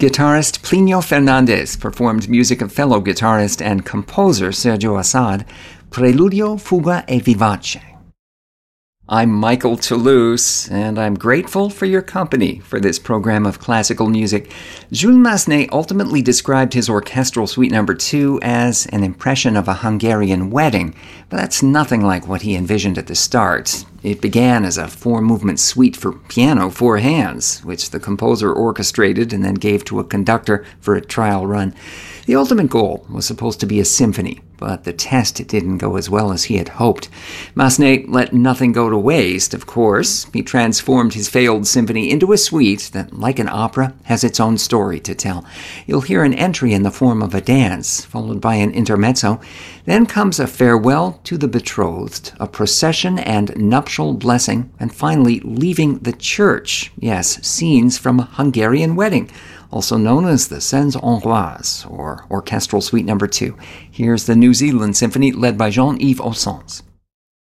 Guitarist Plinio Fernandez performed music of fellow guitarist and composer Sergio Assad, Preludio, Fuga e Vivace. I'm Michael Toulouse, and I'm grateful for your company for this program of classical music. Jules Massenet ultimately described his orchestral suite number 2 as an impression of a Hungarian wedding, but that's nothing like what he envisioned at the start. It began as a 4-movement suite for piano, 4 hands, which the composer orchestrated and then gave to a conductor for a trial run. The ultimate goal was supposed to be a symphony, but the test didn't go as well as he had hoped. Massenet let nothing go to waste, of course. He transformed his failed symphony into a suite that, like an opera, has its own story to tell. You'll hear an entry in the form of a dance, followed by an intermezzo. Then comes a farewell to the betrothed, a procession and nuptial blessing, and finally leaving the church. Yes, scenes from a Hungarian wedding, also known as the Scènes Hongroises, or Orchestral Suite number 2. Here's the New Zealand Symphony led by Jean-Yves Ossens.